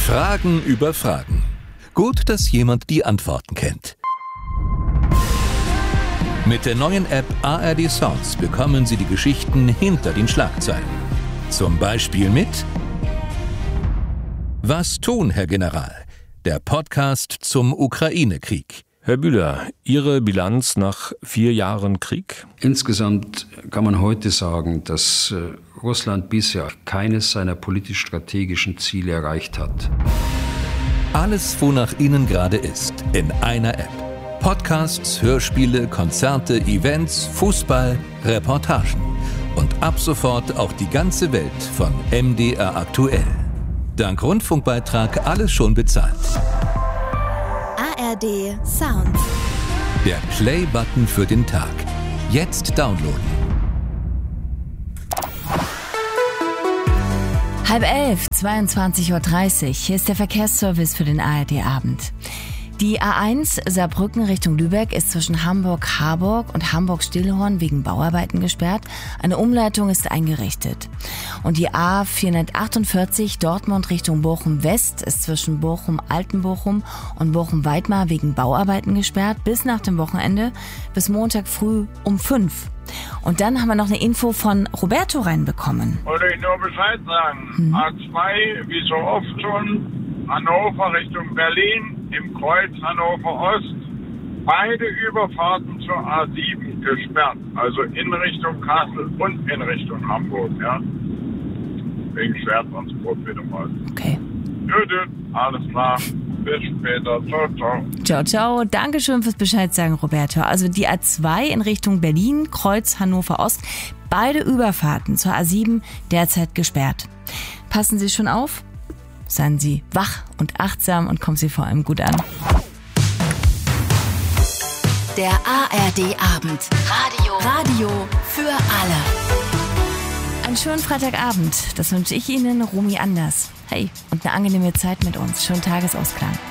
Fragen über Fragen. Gut, dass jemand die Antworten kennt. Mit der neuen App ARD Sounds bekommen Sie die Geschichten hinter den Schlagzeilen. Zum Beispiel mit Was tun, Herr General? Der Podcast zum Ukraine-Krieg. Herr Bühler, Ihre Bilanz nach 4 Jahren Krieg? Insgesamt kann man heute sagen, dass Russland bisher keines seiner politisch-strategischen Ziele erreicht hat. Alles, wonach Ihnen gerade ist, in einer App. Podcasts, Hörspiele, Konzerte, Events, Fußball, Reportagen. Und ab sofort auch die ganze Welt von MDR aktuell. Dank Rundfunkbeitrag alles schon bezahlt. ARD Sounds. Der Play-Button für den Tag. Jetzt downloaden. 10:30, 22:30 Uhr. Hier ist der Verkehrsservice für den ARD-Abend. Die A1 Saarbrücken Richtung Lübeck ist zwischen Hamburg-Harburg und Hamburg-Stillhorn wegen Bauarbeiten gesperrt. Eine Umleitung ist eingerichtet. Und die A448 Dortmund Richtung Bochum-West ist zwischen Bochum-Altenbochum und Bochum-Weidmar wegen Bauarbeiten gesperrt bis nach dem Wochenende bis Montag früh um 5. Und dann haben wir noch eine Info von Roberto reinbekommen. Wollte ich nur Bescheid sagen. A2, wie so oft schon, Hannover Richtung Berlin, im Kreuz Hannover Ost, beide Überfahrten zur A7 gesperrt. Also in Richtung Kassel und in Richtung Hamburg, ja. Wegen Schwertransport wieder mal. Okay. Gut, alles klar. Bis später. Ciao, ciao. Ciao, ciao. Dankeschön fürs Bescheid sagen, Roberto. Also die A2 in Richtung Berlin, Kreuz Hannover Ost, beide Überfahrten zur A7 derzeit gesperrt. Passen Sie schon auf? Seien Sie wach und achtsam und kommen Sie vor allem gut an. Der ARD-Abend. Radio für alle. Einen schönen Freitagabend. Das wünsche ich Ihnen, Romy Anders. Hey, und eine angenehme Zeit mit uns. Schönen Tagesausklang.